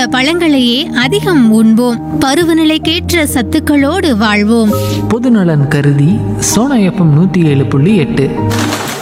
பழங்களையே அதிகம் உண்போம். பருவநிலைக்கேற்ற சத்துக்களோடு வாழ்வோம். பொதுநலன் கருதி சோனா எஃப்எம் 107.8.